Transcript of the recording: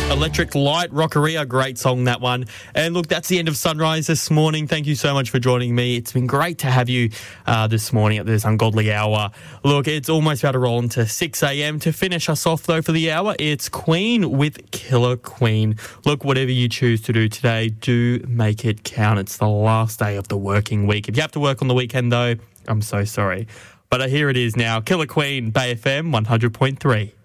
Electric Light Rockeria, great song, that one. And look, that's the end of Sunrise this morning. Thank you so much for joining me. It's been great to have you this morning at this ungodly hour. Look, it's almost about to roll into 6 a.m. To finish us off, though, for the hour, it's Queen with Killer Queen. Look, whatever you choose to do today, do make it count. It's the last day of the working week. If you have to work on the weekend, though, I'm so sorry. But here it is now. Killer Queen, Bay FM 100.3.